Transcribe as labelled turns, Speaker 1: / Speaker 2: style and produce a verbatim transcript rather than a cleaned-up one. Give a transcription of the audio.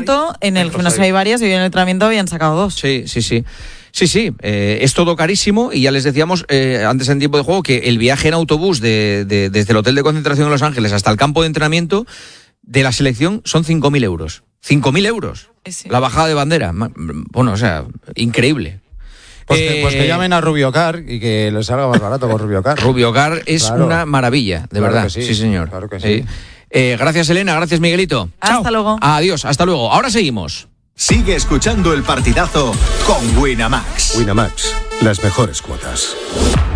Speaker 1: entrenamiento, en el gimnasio hay varias y en el entrenamiento habían sacado dos.
Speaker 2: Sí, sí, sí. Sí, sí, eh, es todo carísimo y ya les decíamos eh, antes en tiempo de juego que el viaje en autobús de, de, desde el hotel de concentración de Los Ángeles hasta el campo de entrenamiento de la selección son cinco mil euros. cinco mil euros. Sí. La bajada de bandera. Bueno, o sea, increíble.
Speaker 3: Pues, eh, que, pues que llamen a Rubiocar y que les salga más barato con Rubiocar.
Speaker 2: Rubiocar es
Speaker 3: claro.
Speaker 2: una maravilla, de
Speaker 3: claro
Speaker 2: verdad.
Speaker 3: Que sí,
Speaker 2: sí, señor.
Speaker 3: Claro que sí.
Speaker 2: sí. Eh, gracias, Elena. Gracias, Miguelito.
Speaker 1: Hasta
Speaker 2: Chao.
Speaker 1: luego.
Speaker 2: Adiós. Hasta luego. Ahora seguimos.
Speaker 4: Sigue escuchando El Partidazo con Winamax.
Speaker 5: Winamax, las mejores cuotas.